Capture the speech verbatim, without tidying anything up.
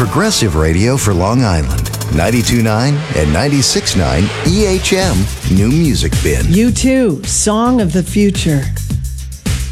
progressive radio for Long Island. ninety-two point nine and ninety-six point nine E H M New Music Bin. You too, Song of the Future.